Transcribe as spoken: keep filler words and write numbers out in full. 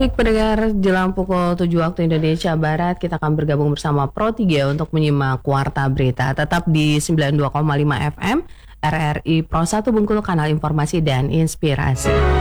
Baik pendengar, jelang pukul tujuh waktu Indonesia Barat, kita akan bergabung bersama Pro tiga untuk menyimak Warta Berita. Tetap di sembilan puluh dua koma lima F M, R R I Pro satu Bengkulu, kanal informasi dan inspirasi.